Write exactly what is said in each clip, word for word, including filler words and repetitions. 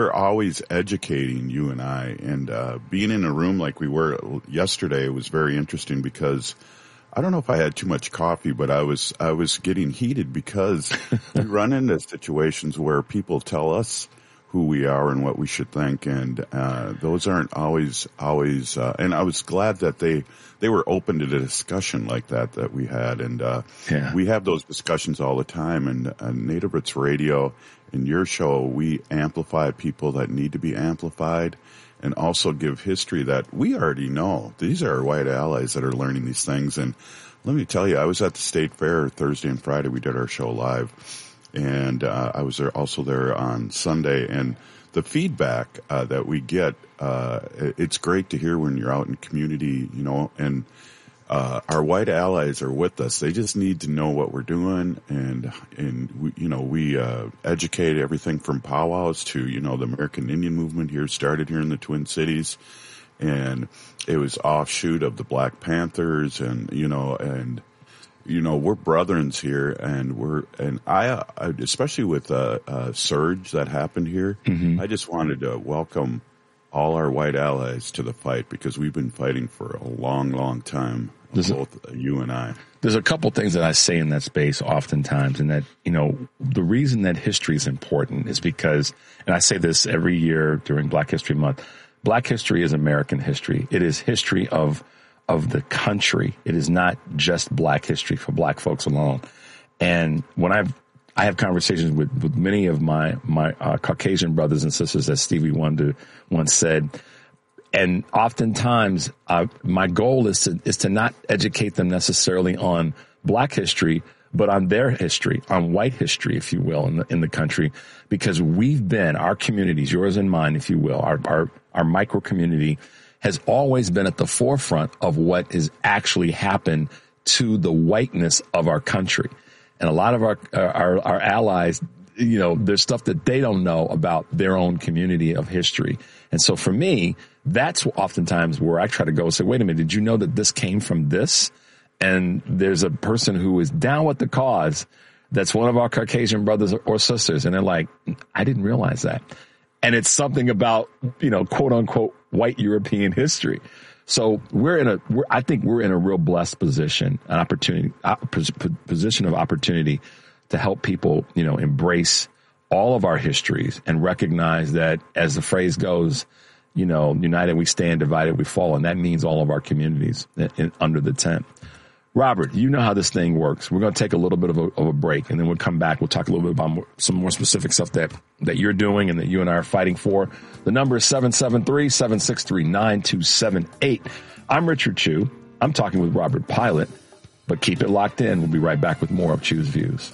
We're always educating, you and I, and uh, being in a room like we were yesterday was very interesting because I don't know if I had too much coffee, but I was I was getting heated because we run into situations where people tell us who we are and what we should think, and uh, those aren't always always. Uh, and I was glad that they they were open to the discussion like that that we had, and uh, yeah. we have those discussions all the time. And uh, Native Roots Radio, in your show, we amplify people that need to be amplified, and also give history that we already know. These are our white allies that are learning these things. And let me tell you, I was at the State Fair Thursday and Friday. We did our show live. And uh, I was there also there on Sunday, and the feedback uh, that we get, uh, it's great to hear when you're out in community, you know, and uh, our white allies are with us. They just need to know what we're doing, and and we, you know, we uh, educate everything from powwows to, you know, the American Indian movement here started here in the Twin Cities, and it was offshoot of the Black Panthers, and you know, and. You know, we're brethrens here, and we're, and I, I especially with uh, uh, surge that happened here, mm-hmm. I just wanted to welcome all our white allies to the fight because we've been fighting for a long, long time, there's both a, you and I. There's a couple things that I say in that space oftentimes, and that, you know, the reason that history is important is because, and I say this every year during Black History Month, Black history is American history. It is history of of the country. It is not just Black history for Black folks alone. And when I've, I have conversations with, with many of my, my uh, Caucasian brothers and sisters, as Stevie Wonder once said, and oftentimes uh, my goal is to, is to not educate them necessarily on Black history, but on their history, on white history, if you will, in the, in the country, because we've been, our communities, yours and mine, if you will, our, our, our micro community has always been at the forefront of what has actually happened to the whiteness of our country. And a lot of our, our, our allies, you know, there's stuff that they don't know about their own community of history. And so for me, that's oftentimes where I try to go and say, wait a minute, did you know that this came from this? And there's a person who is down with the cause that's one of our Caucasian brothers or sisters. And they're like, I didn't realize that. And it's something about, you know, quote unquote, white European history. So we're in a, we're, I think we're in a real blessed position, an opportunity, position of opportunity to help people, you know, embrace all of our histories and recognize that, as the phrase goes, you know, united we stand, divided we fall. And that means all of our communities in, in, under the tent. Robert, you know how this thing works. We're going to take a little bit of a, of a break, and then we'll come back. We'll talk a little bit about more, some more specific stuff that, that you're doing and that you and I are fighting for. The number is seven seven three, seven six three, nine two seven eight. I'm Richard Chew. I'm talking with Robert Pilot, but keep it locked in. We'll be right back with more of Chew's Views.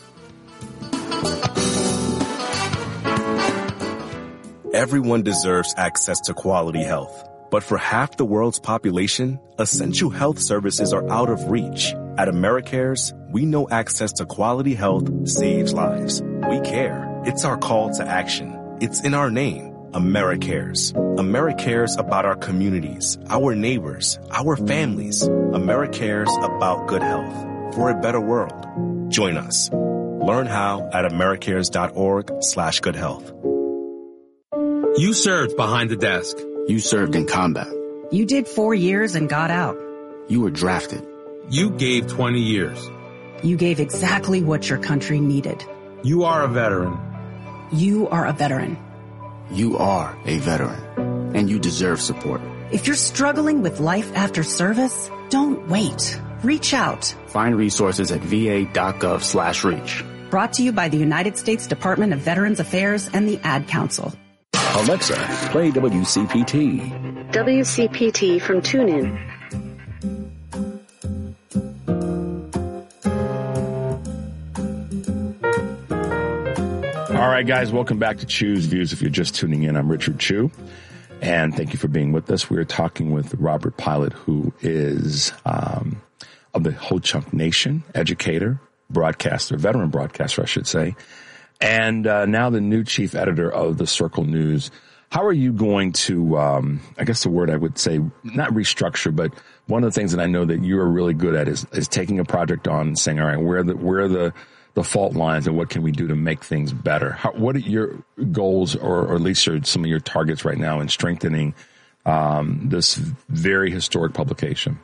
Everyone deserves access to quality health. But for half the world's population, essential health services are out of reach. At AmeriCares, we know access to quality health saves lives. We care. It's our call to action. It's in our name, AmeriCares. AmeriCares about our communities, our neighbors, our families. AmeriCares about good health for a better world. Join us. Learn how at americares.org slash good health. You served behind the desk. You served in combat. You did four years and got out. You were drafted. You gave twenty years. You gave exactly what your country needed. You are a veteran. You are a veteran. You are a veteran, and you deserve support. If you're struggling with life after service, don't wait. Reach out. Find resources at va.gov slash reach. Brought to you by the United States Department of Veterans Affairs and the Ad Council. Alexa, play W C P T. W C P T from TuneIn. All right, guys, welcome back to Chew's Views. If you're just tuning in, I'm Richard Chew, and thank you for being with us. We are talking with Robert Pilot, who is um, of the Ho Chunk Nation, educator, broadcaster, veteran broadcaster, I should say, and uh, now the new chief editor of the Circle News. How are you going to, um, I guess the word I would say, not restructure, but one of the things that I know that you are really good at is, is taking a project on and saying, all right, where are the, where are the, the fault lines and what can we do to make things better? How, what are your goals, or, or at least your, some of your targets right now in strengthening um, this very historic publication?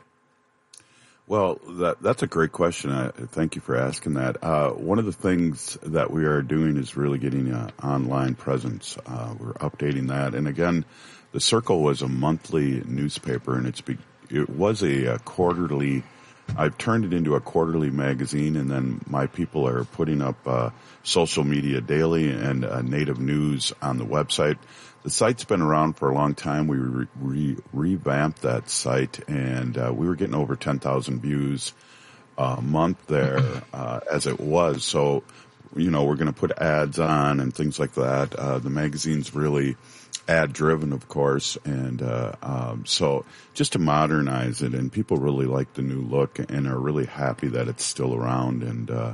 Well, that, that's a great question. I, thank you for asking that. Uh, one of the things that we are doing is really getting an online presence. Uh, we're updating that. And again, the Circle was a monthly newspaper, and it's be, it was a, a quarterly. I've turned it into a quarterly magazine, and then my people are putting up uh, social media daily and uh, native news on the website. The site's been around for a long time. We re- re- revamped that site, and uh, we were getting over ten thousand views a month there uh, as it was. So, you know, we're going to put ads on and things like that. Uh, the magazine's really ad-driven, of course, and uh, um, so just to modernize it, and people really like the new look and are really happy that it's still around. And uh,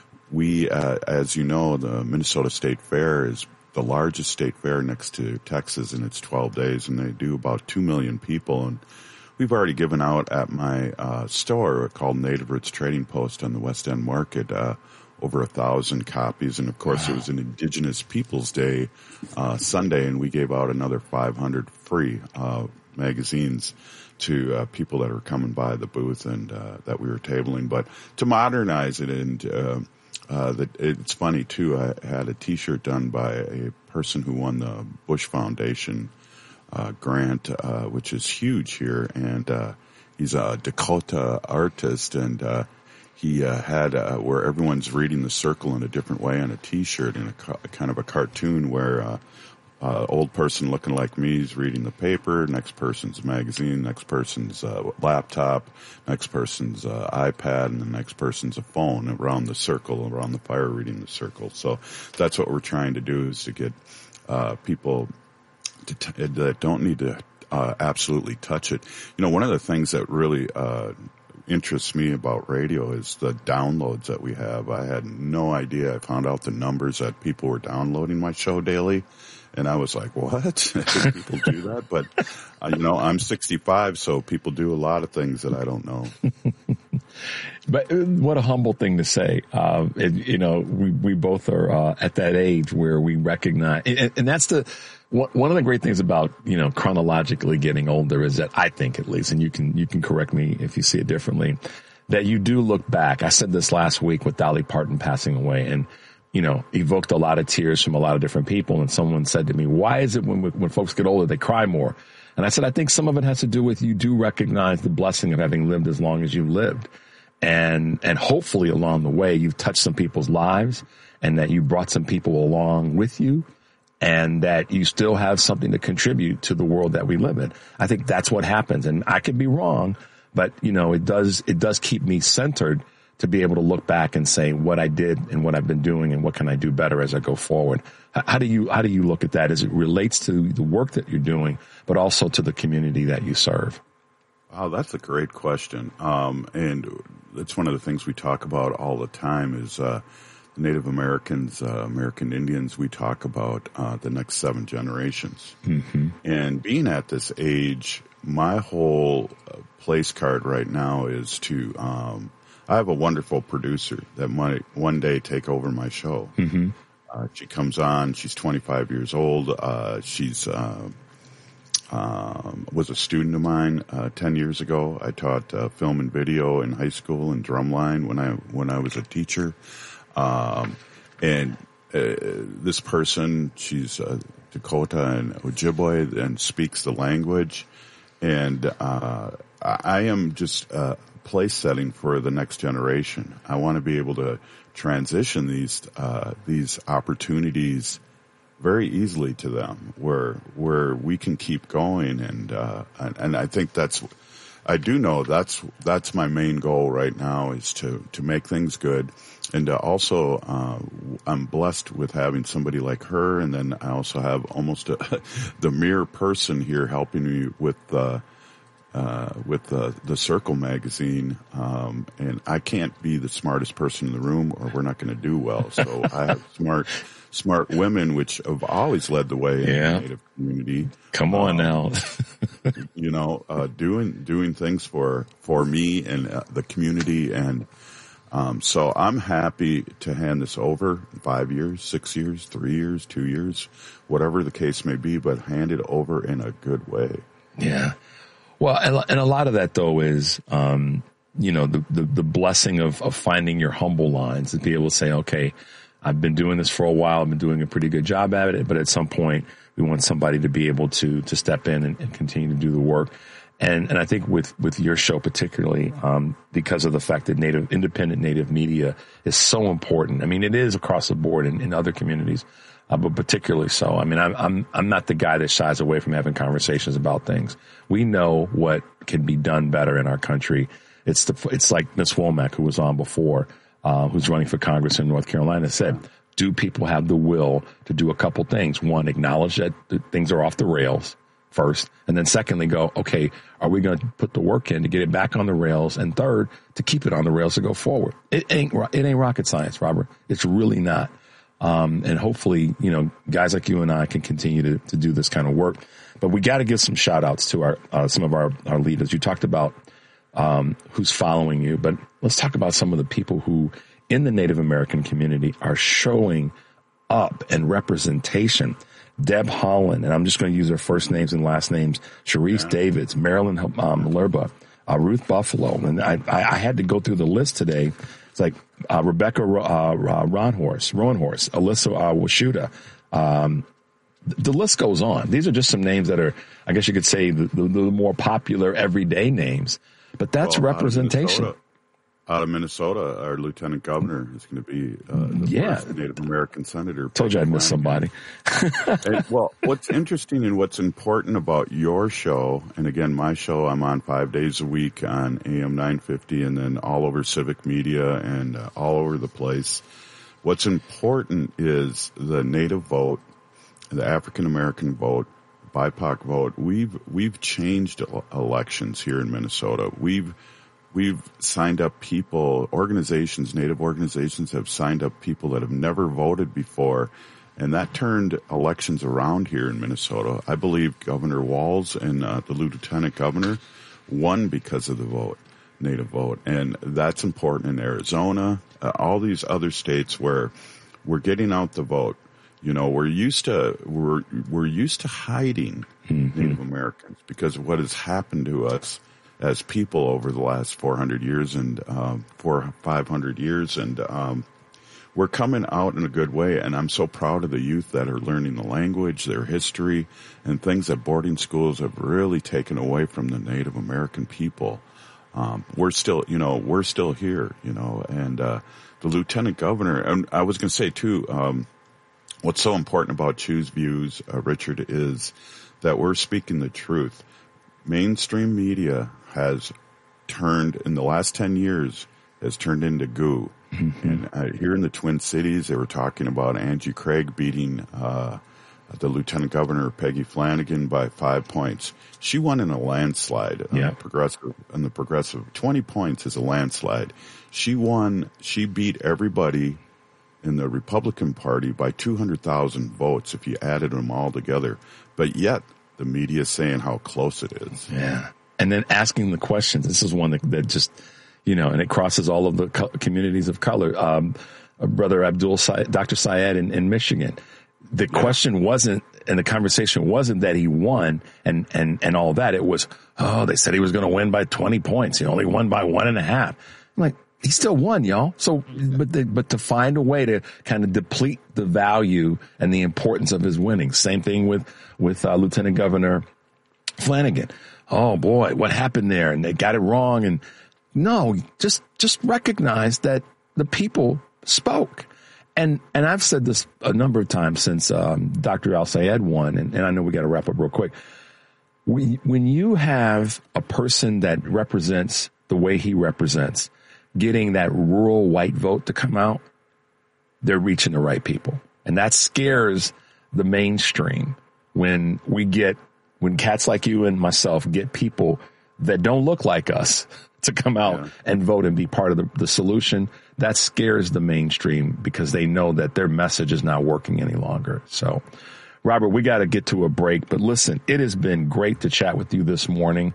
we, uh, as you know, the Minnesota State Fair is the largest state fair next to Texas, and it's twelve days, and they do about two million people. And we've already given out at my uh, store called Native Roots Trading Post on the West End Market uh, over a thousand copies. And, of course, wow. It was an Indigenous Peoples Day uh, Sunday, and we gave out another five hundred free uh, magazines to uh, people that were coming by the booth and uh, that we were tabling. But to modernize it and uh, Uh, that it's funny too. I had a T-shirt done by a person who won the Bush Foundation uh, grant, uh, which is huge here, and uh, he's a Dakota artist, and uh, he uh, had uh, where everyone's reading the Circle in a different way on a T-shirt, and a, ca- a kind of a cartoon where uh, uh, old person looking like me is reading the paper, next person's magazine, next person's uh, laptop, next person's uh, iPad, and the next person's a phone around the Circle, around the fire reading the Circle. So that's what we're trying to do, is to get uh, people to t- that don't need to uh, absolutely touch it. You know, one of the things that really uh, interests me about radio is the downloads that we have. I had no idea. I found out the numbers that people were downloading my show daily. And I was like, what? People do that? But, uh, you know, I'm sixty-five, so people do a lot of things that I don't know. But what a humble thing to say. Uh, it, you know, we, we both are uh, at that age where we recognize, and, and that's the, one of the great things about, you know, chronologically getting older is that, I think at least, and you can, you can correct me if you see it differently, that you do look back. I said this last week with Dolly Parton passing away, and you know, evoked a lot of tears from a lot of different people. And someone said to me, why is it when when folks get older, they cry more? And I said, I think some of it has to do with you do recognize the blessing of having lived as long as you lived. And, and hopefully along the way, you've touched some people's lives, and that you brought some people along with you, and that you still have something to contribute to the world that we live in. I think that's what happens. And I could be wrong, but you know, it does, it does keep me centered to be able to look back and say what I did and what I've been doing and what can I do better as I go forward. How do you, how do you look at that as it relates to the work that you're doing, but also to the community that you serve? Wow, that's a great question. Um, and it's one of the things we talk about all the time is, uh, Native Americans, uh, American Indians, we talk about, uh, the next seven generations. Mm-hmm. And being at this age, my whole place card right now is to, um, I have a wonderful producer that might one day take over my show. Mm-hmm. Uh, she comes on. She's twenty-five years old. Uh, she's uh, um, was a student of mine uh, ten years ago. I taught uh, film and video in high school and drumline when I when I was a teacher. Um, and uh, this person, she's uh, Dakota and Ojibwe, and speaks the language. And uh, I am just uh, place setting for the next generation. I want to be able to transition these uh, these opportunities very easily to them, where where we can keep going. And uh, and, and I think that's I do know that's that's my main goal right now, is to to make things good. And uh, also, uh, I'm blessed with having somebody like her, and then I also have almost a, the mere person here helping me with uh, uh, with the, the Circle magazine. Um, and I can't be the smartest person in the room, or we're not going to do well. So I have smart, smart women, which have always led the way in yeah. the Native community. Come on um, now, you know, uh, doing doing things for for me and uh, the community and. Um, so I'm happy to hand this over five years, six years, three years, two years, whatever the case may be, but hand it over in a good way. Yeah. Well, and, and a lot of that, though, is, um, you know, the, the, the blessing of, of finding your humble lines, to be able to say, okay, I've been doing this for a while. I've been doing a pretty good job at it. But at some point, we want somebody to be able to to step in and, and continue to do the work. And and I think with, with your show particularly, um, because of the fact that native, independent native media is so important. I mean, it is across the board in, in other communities, uh, but particularly so. I mean, I'm, I'm, I'm not the guy that shies away from having conversations about things. We know what can be done better in our country. It's the, it's like Miz Womack, who was on before, uh, who's running for Congress in North Carolina, said, do people have the will to do a couple things? One, acknowledge that things are off the rails first. And then secondly, go, okay, are we going to put the work in to get it back on the rails? And third, to keep it on the rails to go forward. It ain't, it ain't rocket science, Robert. It's really not. Um, and hopefully, you know, guys like you and I can continue to, to do this kind of work. But we got to give some shout outs to our, uh, some of our, our leaders. You talked about, um, who's following you, but let's talk about some of the people who in the Native American community are showing up and representation. Deb Holland, and I'm just going to use her first names and last names, Sharice yeah. Davids, Marilyn um, Lerba, uh, Ruth Buffalo. And I, I, I had to go through the list today. It's like uh, Rebecca uh, Ronhorse, Roanhorse, Alyssa uh, Washuta. Um, the list goes on. These are just some names that are, I guess you could say, the, the, the more popular everyday names. But that's well, representation. Out of Minnesota, our lieutenant governor is going to be uh, the yeah. first Native American senator. Told you I'd miss somebody. And, well, what's interesting and what's important about your show, and again, my show, I'm on five days a week on A M nine fifty and then all over civic media and uh, all over the place. What's important is the Native vote, the African American vote, B I P O C vote. We've we've changed elections here in Minnesota. We've We've signed up people, organizations, Native organizations have signed up people that have never voted before, and that turned elections around here in Minnesota. I believe Governor Walz and uh, the lieutenant governor won because of the vote, Native vote, and that's important in Arizona, uh, all these other states where we're getting out the vote. You know, we're used to we're we're used to hiding mm-hmm. Native Americans because of what has happened to us as people over the last four hundred years and, um, four, five hundred years. And, um, we're coming out in a good way. And I'm so proud of the youth that are learning the language, their history, and things that boarding schools have really taken away from the Native American people. Um, we're still, you know, we're still here, you know, and, uh, the lieutenant governor, and I was going to say too, um, what's so important about Choose Views, uh, Richard, is that we're speaking the truth. Mainstream media has turned, in the last ten years, has turned into goo. Mm-hmm. And uh, here in the Twin Cities, they were talking about Angie Craig beating uh the Lieutenant Governor, Peggy Flanagan, by five points. She won in a landslide. Yeah. On the progressive, on the progressive, twenty points is a landslide. She won, she beat everybody in the Republican Party by two hundred thousand votes if you added them all together. But yet, the media is saying how close it is. Yeah. And then asking the questions. This is one that, that just, you know, and it crosses all of the co- communities of color. Um, Brother Abdul, Sy- Doctor Syed in, in Michigan. The yeah. question wasn't, and the conversation wasn't that he won and, and, and all that. It was, oh, they said he was going to win by twenty points. He only won by one and a half. I'm like, he still won, y'all. So, but the, but to find a way to kind of deplete the value and the importance of his winning. Same thing with, with, uh, Lieutenant Governor Flanagan. Oh boy, what happened there? And they got it wrong. And no, just, just recognize that the people spoke. And, and I've said this a number of times since, um, Doctor Al-Sayed won. And, and I know we got to wrap up real quick. We, when you have a person that represents the way he represents, getting that rural white vote to come out, they're reaching the right people. And that scares the mainstream when we get, when cats like you and myself get people that don't look like us to come out yeah. and vote and be part of the, the solution. That scares the mainstream because they know that their message is not working any longer. So, Robert, we got to get to a break. But listen, it has been great to chat with you this morning.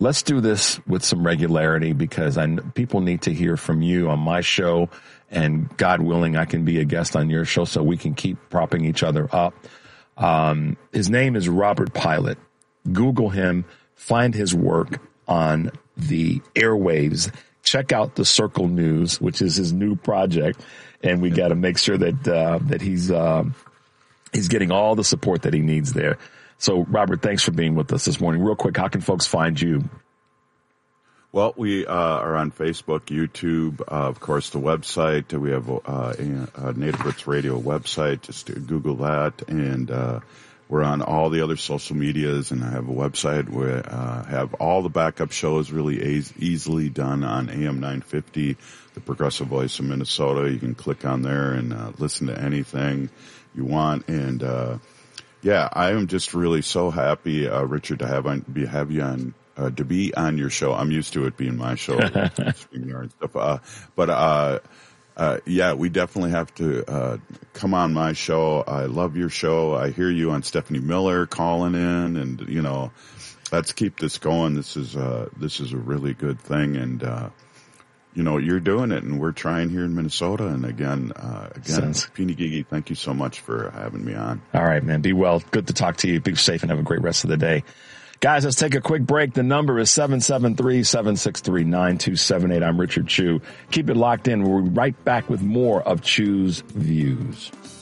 let's do this with some regularity, because I people need to hear from you on my show, and God willing, I can be a guest on your show so we can keep propping each other up. Um, his name is Robert Pilot. Google him, find his work on the airwaves. Check out the Circle News, which is his new project, and we got to make sure that uh, that he's uh, he's getting all the support that he needs there. So, Robert, thanks for being with us this morning. Real quick, how can folks find you? Well, we uh, are on Facebook, YouTube, uh, of course, the website. We have uh, a, a Native Roots Radio website. Just Google that. And uh, we're on all the other social medias, and I have a website where I uh, have all the backup shows really e- easily done on A M nine fifty, the Progressive Voice of Minnesota. You can click on there and uh, listen to anything you want. And, uh, yeah, I am just really so happy, uh, Richard, to have, on, be, have you on. Uh, to be on your show. I'm used to it being my show, and stuff. Uh, but, uh, uh, yeah, we definitely have to, uh, come on my show. I love your show. I hear you on Stephanie Miller calling in, and, you know, let's keep this going. This is, uh, this is a really good thing. And, uh, you know, you're doing it, and we're trying here in Minnesota. And again, uh, again, Peeny Gigi, thank you so much for having me on. All right, man. Be well. Good to talk to you. Be safe and have a great rest of the day. Guys, let's take a quick break. The number is seven seven three, seven six three, nine two seven eight. I'm Richard Chew. Keep it locked in. We'll be right back with more of Chew's Views.